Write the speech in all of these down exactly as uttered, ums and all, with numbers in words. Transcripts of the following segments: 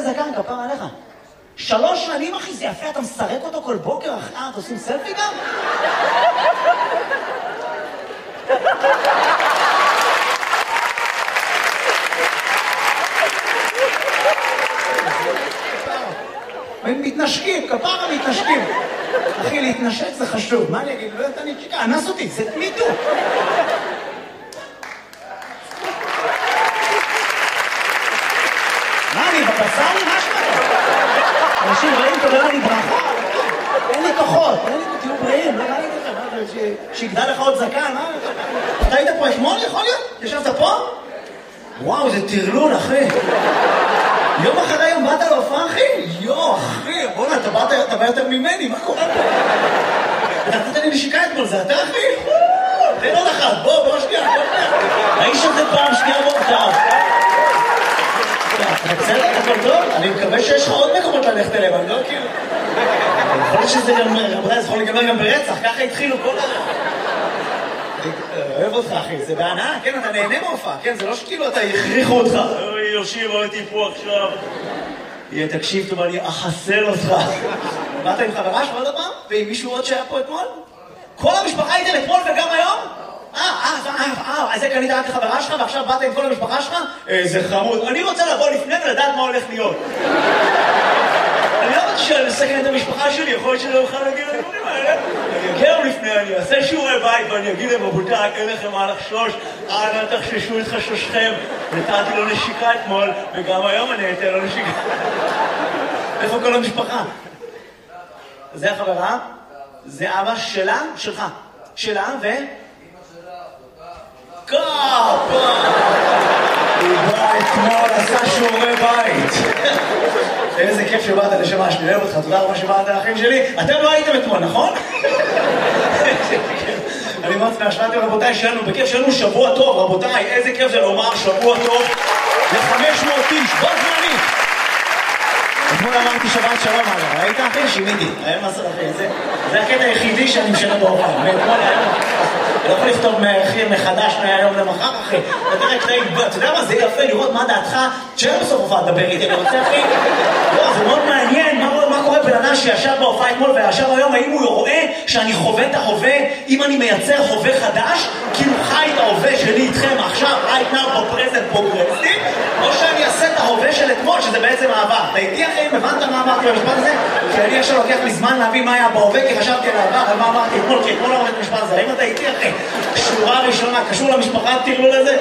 זקן, כפר עליך. שלוש שנים, אחי, זה יפה, אתה מסרק אותו כל בוקר, אחי, אה, אתה עושים סלפי גם? הם מתנשקים, כפרה מתנשקים. אחי, להתנשק זה חשוב. מה אני אגיד? לא יודעת, אני צ'יקה, אנס אותי, זה מיטו. מה, אני בבשר לי משהו? אנשים רעים, תודה לי ברכה. אין לי כוחות, אין לי תהיו בריאים, לא ראיתי לכם, שיגדל לך עוד זקן, מה? אתה היית פה אתמול, יכול להיות? ישבת פה? וואו, זה תרלול, אחי. יום אחרי יום באת להופעה, אחי? יו, אחי, בוא'נה, אתה בא יותר ממני, מה קורה פה? אתה נתת לי נשיקה אתמול, זה אתה, אחי? תן עוד אחת, בוא, בוא שנייה, בוא שנייה. האיש הזה פעם שנייה בוא, טוב. בסדר, הכל טוב? אני מקווה שיש לך עוד מקומות ללכת אליהם, אני לא כאילו... יכול להיות שזה גם, רבותי, זה יכול להיגמר גם ברצח, ככה התחילו כל ה... אוהב אותך, אחי, זה בהנאה, כן, אתה נהנה מהופעה, כן, זה לא שכאילו אתה יכריחו אותך. אוי, יושיב, הייתי פה עכשיו. יהיה, תקשיב טוב, אני אחסל אותך. באת עם חברה שלך עוד הפעם? ועם מישהו עוד שהיה פה אתמול? כל המשפחה הייתם אתמול וגם היום? אה, אה, אה, אה, אז זה קנית רק לחברה שלך ועכשיו באת עם כל המשפחה שלך? איזה חמוד. אני רוצה לבוא לפני ולדעת מה הולך להיות. אני לא רוצה לסכן את המשפחה שלי, יכול להיות שלא אוכל להגיד לדברים האלה. אני אגיע להם לפני, אני אעשה שיעורי בית ואני אגיד להם, רבותיי, אין לכם מה לחשוש, אנא תחששו את חששכם. נתתי לו נשיקה אתמול, וגם היום אני אתן לו נשיקה. איפה כל המשפחה? זה החברה? זה אבא שלה? שלך. שלה ו... קאפה! הוא בא אתמול, עשה שיעורי בית. איזה כיף שבאת לשמה שלי, אוהב אותך, תודה רבה שבאת לאחים שלי. אתם לא הייתם אתמול, נכון? אני מאוד מהשלטתי רבותיי שלנו, בכיף שלנו שבוע טוב, רבותיי, איזה כיף זה לומר שבוע טוב ל-חמש מאות איש, בוא זמני. אתמול אמרתי שבת שלום עליו, ראית אחי? שימיתי, היה מסר אחי, זה הקטע היחידי שאני משנה בהופעה, מאתמול היום. אני לא יכול לכתוב מחדש מהיום למחר, אחי. אתה יודע מה, זה יפה לראות מה דעתך, שאין בסוף הופעה לדבר איתי, אני רוצה, אחי. לא, זה מאוד מעניין, מה קורה בן אדם שישב בהופעה אתמול וישב היום, האם הוא רואה שאני חווה את ההווה, אם אני מייצר חווה חדש, כאילו חי את ההווה שלי איתכם עכשיו, right now, בפרזנט פרוגרסיב, או שאני אעשה את ההווה של אתמול, שזה בעצם העבר. אתה איתי, אחי, הבנת מה אמרתי במשפט הזה? כי אני עכשיו לוקח לי זמן להבין מה היה בהווה, כי חשבתי על העבר, על מה אמרתי אתמול, כי אתמול לא אמרתי משפט הזה. האם אתה איתי, אחי? שורה ראשונה, קשור למשפחה, תראו לזה?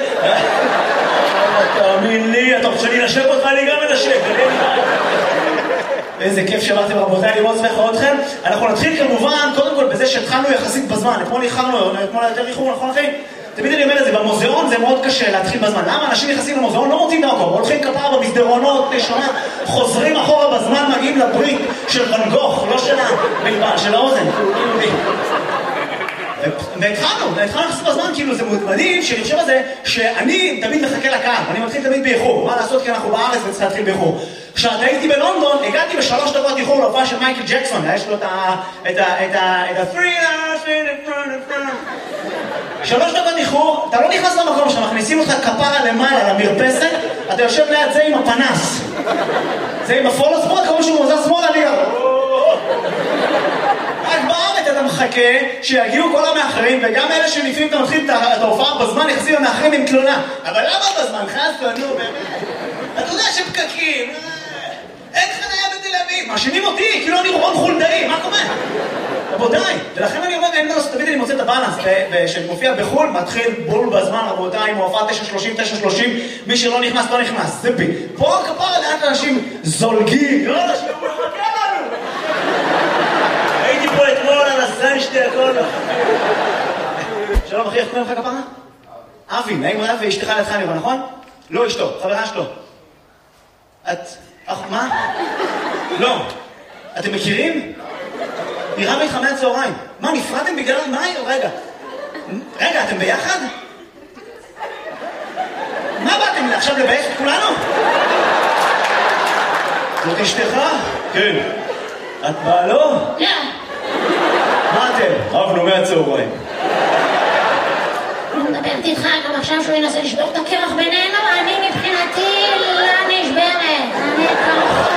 תאמין לי, אתה רוצה להינשק אותך, אני גם מנשק. איזה כיף שבאתם רבותיי, אני מאוד שמח לראות אתכם. אנחנו נתחיל כמובן, קודם כל בזה שהתחלנו יחסית בזמן. אתמול איחרנו, אתמול יותר איחור, נכון אחי? תמיד אני אומר את זה, במוזיאון זה מאוד קשה להתחיל בזמן. למה אנשים נכנסים למוזיאון, לא מוצאים דרכו, הולכים כפרה במסדרונות, נשמה, חוזרים אחורה בזמן, מגיעים לברית של ואן גוך, לא של הבלבן, של האוזן, והתחלנו, והתחלנו לחסות בזמן, כאילו זה מדהים, שאני חושב על זה, שאני תמיד מחכה לקהל, אני מתחיל תמיד באיחור, מה לעשות כי אנחנו בארץ וצריך להתחיל באיחור. כשאתה הייתי בלונדון, הגעתי בשלוש דקות איחור להופעה של מייקל ג'קסון, יש לו את ה... את ה... את ה... את ה... שלוש דקות איחור, אתה לא נכנס למקום שאתה מכניסים אותך כפרה למעלה למרפסת, אתה יושב ליד זה עם הפנס, זה עם הפולו שמאל, כמו שהוא מוזר שמאל עליה. רק בארץ אתה מחכה שיגיעו כל המאחרים, וגם אלה שלפעמים אתה מתחיל את ההופעה בזמן, יחזיר המאחרים עם תלונה. אבל למה בזמן? חסו, נו, באמת. אתה יודע שפקקים, אין חניה בתל אביב, מאשימים אותי, כאילו אני רון חולדאי, מה קורה? רבותיי, ולכן אני אומר, אין לנו, תמיד אני מוצא את הבאלנס, שמופיע בחול, מתחיל בול בזמן, רבותיי, עם הופעה תשע שלושים, תשע שלושים, מי שלא נכנס, לא נכנס, זה בי. פה כפרה לאט אנשים זולגים, לא אנשים, הוא מחכה לנו. הייתי פה אתמול על הסן שתי הכל. שלום אחי, איך קוראים לך כפרה? אבי, נעים רב ואשתך לידך אני רואה, נכון? לא אשתו, חברה שלו. את... מה? לא. אתם מכירים? נראה לי חמי הצהריים. מה, נפרדתם בגלל מה? רגע. רגע, אתם ביחד? מה באתם עכשיו לבייך את כולנו? זאת אשתך? כן. את בעלו? כן. מה אתם? רבנו מהצהריים. אני מדברת איתך גם עכשיו שהוא ינסה לשבור את הקרח בינינו, אני מבחינתי לא נשברת. אני ככה...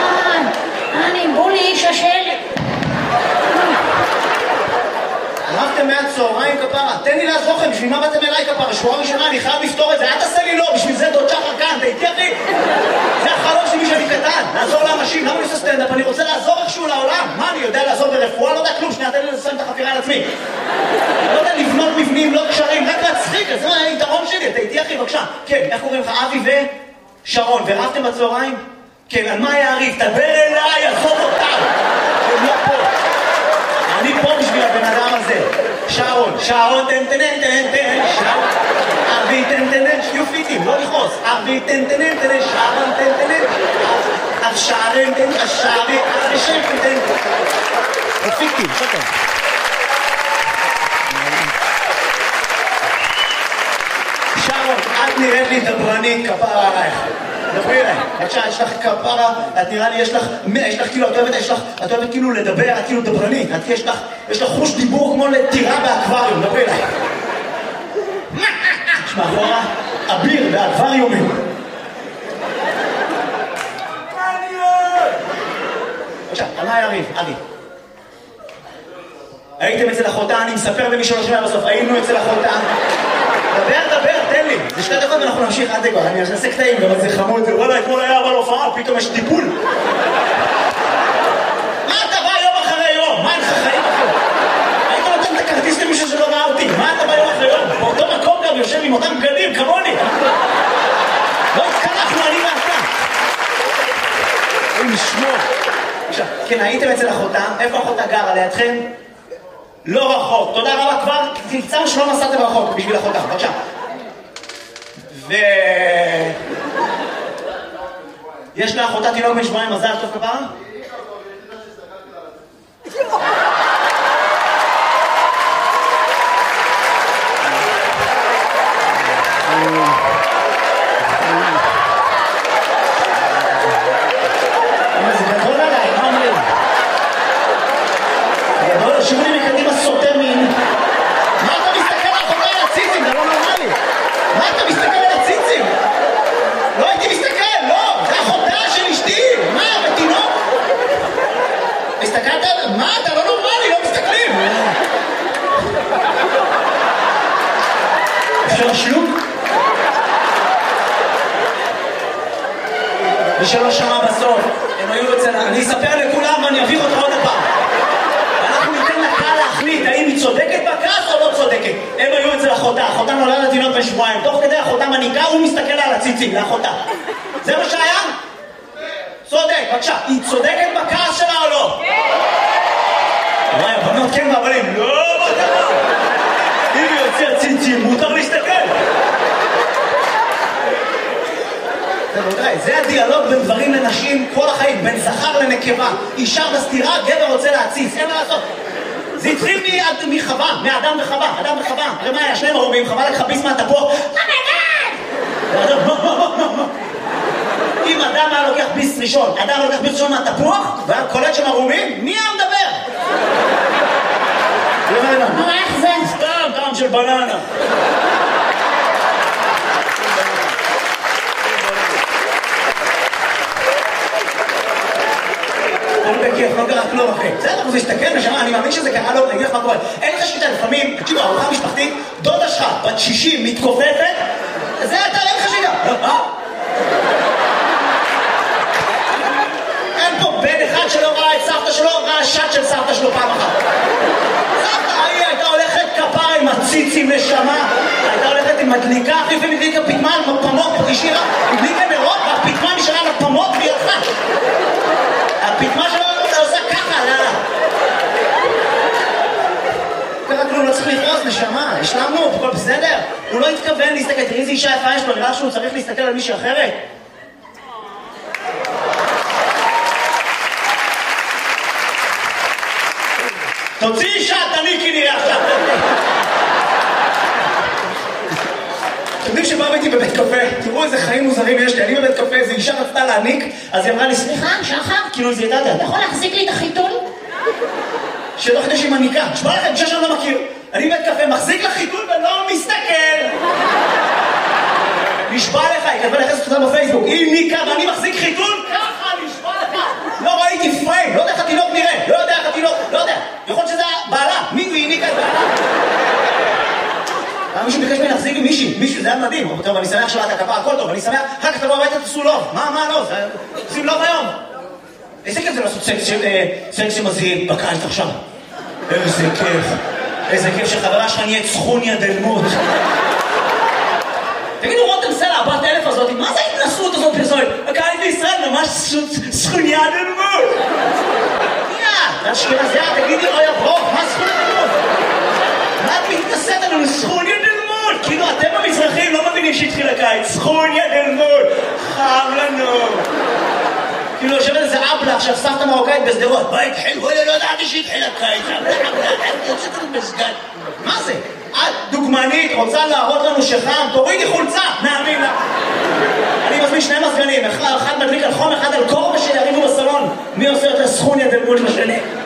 לעזור לכם, בשביל מה באתם אליי כפרה? שבועה ראשונה, אני חייב לפתור את זה, אל תעשה לי לא, בשביל זה דוד שחר כאן, אתה איתי אחי? זה החלום שלי שאני קטן, לעזור לאנשים, למה אני עושה סטנדאפ? אני רוצה לעזור איכשהו לעולם. מה, אני יודע לעזור ברפואה? לא יודע כלום, שנייה, תן לי לסיים את החפירה על עצמי. לא יודע לבנות מבנים, לא קשרים, רק להצחיק, אז זה היתרון שלי, אתה איתי אחי, בבקשה. כן, איך קוראים לך? אבי ושרון, ורבתם בצהריים? כן, על מה היה הריב? תדבר אליי, עזוב אותם. הם לא פה. אני פה בשביל הבן אדם הזה. שרון, שרון, תן תן תן תן, שרון. אבי תן תן תן, יופיטים, לא לכעוס. אבי תן תן תן תן, שרון תן תן תן. אב שרון תן, אשרי, אבי שם תן תן. יופיטים, שטר. שרון, את נראית לי דברנית כפרה עלייך. דברי אליי, בבקשה, יש לך כפרה, את נראה לי, יש לך, יש לך כאילו, את אוהבת, יש לך, את אוהבת כאילו לדבר, את כאילו דברנית, את יש לך, יש לך חוש דיבור כמו לטירה באקווריום, דברי אליי. יש מאחורה, אביר באקווריומים. בבקשה, על מה היה ריב? אבי. הייתם אצל אחותה, אני מספר למי שלא שומע בסוף, היינו אצל אחותה. דבר, דבר, תן לי. זה שתי דקות ואנחנו נמשיך עד דקות. אני אעשה קטעים, גם זה חמוד. וואלה, אתמול היה אבל הופעה, פתאום יש טיפול. מה אתה בא יום אחרי יום? מה אין לך חיים אחרי? היית נותן את הכרטיס למישהו שלא ראה אותי. מה אתה בא יום אחרי יום? באותו מקום גם יושב עם אותם בגדים, כמוני. לא התקלחנו, אני ואתה. אוי, נשמור. עכשיו, כן, הייתם אצל אחותה. איפה אחותה גרה? לידכם? לא רחוק, תודה רבה, כבר תמצאנו שלא נסעתם רחוק בשביל אחותה, בבקשה. ו... יש לאחותה תינוק בן שבועיים, מזל טוב כפרה? זה גדול עליי, מה אומרים? גדול, שימו לי מקדימה סוטה מין. מה אתה מסתכל על אחותה על הציצים? זה לא נורמלי. מה אתה מסתכל על הציצים? לא הייתי מסתכל, לא. זה אחותה של אשתי. מה, בתינוק? הסתכלת על... מה, אתה לא נורמלי, לא מסתכלים. אפשר לשלוק? מי שלא שמע בסוף, הם היו אצל... אני אספר לכולם ואני אביך אותך עוד הפעם. אנחנו ניתן לקהל להחליט האם היא צודקת בכעס או לא צודקת. הם היו אצל אחותה, אחותה נולדה תינוק בן שבועיים. תוך כדי אחותה מניקה, הוא מסתכל על הציצים לאחותה. זה מה שהיה? צודק, בבקשה. היא צודקת בכעס שלה או לא? כן! וואי, הבנות כן והבנים, לא, מה קרה? אם היא יוצא ציצים, מותר להסתכל. זה הדיאלוג בין דברים לנשים כל החיים, בין זכר לנקבה. אישה בסתירה, גבר רוצה להציץ, אין מה לעשות. זה התחיל מחווה, מאדם וחווה, אדם וחווה. הרי מה היה? שניהם ערומים, חווה לקחה ביס מהתפוח. אם אדם היה לוקח ביס ראשון, אדם לוקח ביס ראשון מהתפוח, והיה קולט שם ערומים, מי היה מדבר? מה, איך זה? סתם, טעם של בננה. אני בכיף, לא קרה כלום אחי. בסדר, הוא מסתכל ושמע, אני מאמין שזה קרה לו, אני אגיד לך מה קורה. אין לך שליטה, לפעמים, תקשיבו, ארוחה משפחתית, דודה שלך, בת שישים, מתכופפת, זה אתה, אין לך שליטה. אין פה בן אחד שלא ראה את סבתא שלו, ראה שט של סבתא שלו פעם אחת. סבתא, היא הייתה הולכת כפרה עם הציצים לשמה, הייתה הולכת עם מדליקה, אחי ומדליקה פתמה על מפמות, השאירה, מדליקה נרות, והפתמה נשארה על הפמות והיא הלכה. הפתמה שלו עושה ככה, לאללה. ככה כלום, לא צריך לכעוס, נשמה, השלמנו, הכל בסדר. הוא לא התכוון להסתכל, תראי איזה אישה יפה יש לו, נראה שהוא צריך להסתכל על מישהי אחרת. תוציא אישה, תניקי נראה עכשיו. אתם יודעים שבאו איתי בבית קפה, תראו איזה חיים מוזרים יש לי, אני בבית קפה, איזו אישה רצתה להניק, אז היא אמרה לי, סליחה, שחר, כאילו זה ידעת, אתה יכול להחזיק לי את החיתול? שלא חדש עם הניקה, שמה לכם, אישה שאני לא מכיר, אני בבית קפה, מחזיק לך חיתול ולא מסתכל. נשבע לך, היא כתבה לחסת אותה בפייסבוק, היא ניקה ואני מחזיק חיתול, ככה נשבע לך. לא ראיתי פריים, לא יודע איך התינוק נראה, לא יודע איך התינוק, לא יודע, יכול להיות שזה בעלה, מי הוא היא ניקה את בעלה? מדהים, טוב, אני שמח שלאת הקפה, הכל טוב, אני שמח, אחר כך תבוא הביתה תעשו לוב, מה, מה לא, עושים לוב היום. איזה כיף זה לעשות סקס שמזהים בקיץ עכשיו. איזה כיף, איזה כיף שחברה שלך נהיית סכוניה דלמות. תגידו, רותם סלע, הבת אלף הזאת, מה זה ההתנסות הזאת פרסומת? הקהל בישראל ממש סכוניה דלמות. יא, אשכנזיה, תגידי, אוי אברוך, מה סכוניה דלמות? מה את מתנסית לנו לסכוניה דלמות? כאילו, אתם המזרחים לא מבינים שהתחיל הקיץ, סכוניה דלמות, חם לנו. כאילו, יושבת איזה אבלה, עכשיו סבתא מרוקאית בסדרות. מה התחיל? וואלה, לא ידעתי שהתחיל הקיץ. יוצאת לנו בסגן. מה זה? את דוגמנית, רוצה להראות לנו שחם, תורידי חולצה, נאמין לה. אני מזמין שני מזגנים, אחד מדליק על חום, אחד על קור, ושיריבו בסלון. מי עושה יותר סכוניה דלמות לשני?